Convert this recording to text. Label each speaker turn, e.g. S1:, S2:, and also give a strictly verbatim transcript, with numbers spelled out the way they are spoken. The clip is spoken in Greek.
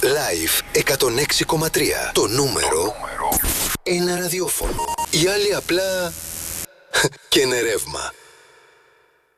S1: Live εκατόν έξι κόμμα τρία. Το νούμερο ένα ραδιόφωνο. Οι άλλοι απλά και είναι ρεύμα.